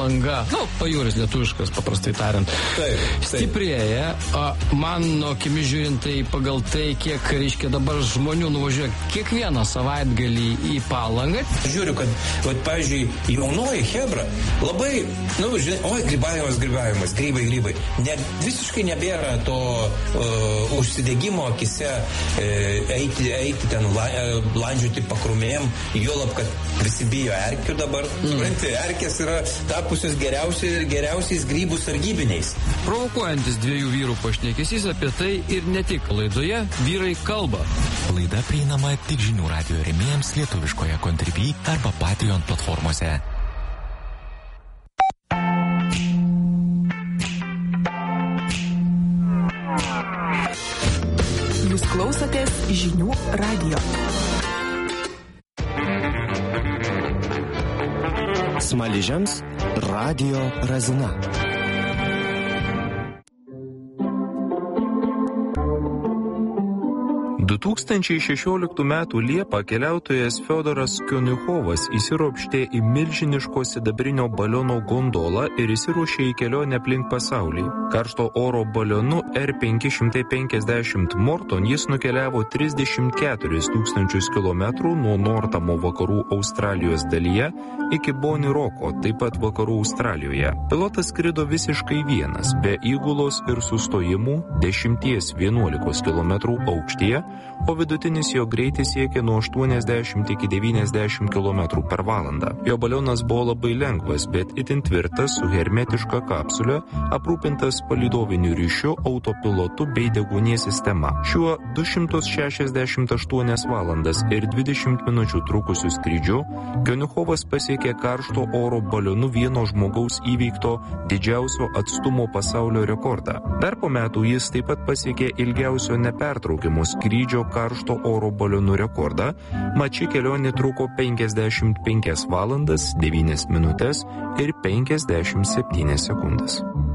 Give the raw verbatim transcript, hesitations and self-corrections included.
palanga, nu, pajūris lietuviškas, paprastai tariant, taip, taip. stiprėja. Mano akimis žiūrint, tai pagal tai, kiek, reiškia, dabar žmonių nuvažiuoja kiekvieną savaitgalį į Palangą. Žiūriu, kad, vat, pavyzdžiui, jaunoji hebra labai, nu, žinai, oi, grybavimas, grybavimas, grybai, grybai. Ne, visiškai nebėra to uh, užsidegimo akise uh, eiti, eiti ten la, uh, landžiuoti pakrumėm, juolab, kad prisibijo erkių dabar. Mm. Supranti, erkės yra tapusios geriausiai, geriausiais grybų sargybiniais. Provokuojantis dviejų vyrų pašnekesys apie tai ir ne tik. Laidoje Vyrai kalba. Laida prieinama tik žinių radijo rėmėjams lietuviškoje Contribui arba Patreon platformose. Jūs klausotės žinių radijo. Smaližiams Radio Razina. du tūkstančiai šešioliktų metų Liepą keliautojas Fiodoras Kioniuchovas įsiropštė į milžiniško sidabrinio baliono gondolą ir įsiruošė į kelionę aplink pasaulį. Karšto oro balionu R penki šimtai penkiasdešimt Morton jis nukeliavo trisdešimt keturis tūkstančius kilometrų nuo Nortamo vakarų Australijos dalyje iki Boni Roko, taip pat vakarų Australijoje. Pilotas skrido visiškai vienas, be įgulos ir sustojimų dešimties vienuolikos kilometrų aukštyje, o vidutinis jo greitis siekė nuo aštuoniasdešimt iki devyniasdešimt kilometrų per valandą. Jo balionas buvo labai lengvas, bet itin tvirtas su hermetiška kapsulė, aprūpintas palydoviniu ryšiu, autopilotu bei deguonies sistema. Šiuo du šimtus šešiasdešimt aštuonias valandas ir dvidešimt minučių trukusiu skrydžiu Kioniuchovas pasiekė karšto oro balionu vieno žmogaus įveikto didžiausio atstumo pasaulio rekordą. Dar po metų jis taip pat pasiekė ilgiausio nepertraukimo skrydžio karšto oro balionų rekordą, mat ši kelionė truko penkiasdešimt penkias valandas, devynias minutes ir penkiasdešimt septynias sekundes.